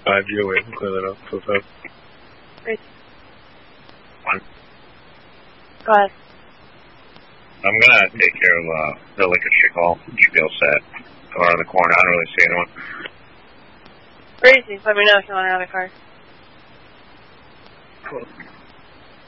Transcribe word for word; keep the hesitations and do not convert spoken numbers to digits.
five G away and clear that up. So fast. Great. One. Go ahead. I'm gonna take care of uh, the Lincolnshire call. You should be all set. Go around the corner. I don't really see anyone. Crazy. Let me know if you want another car. Cool.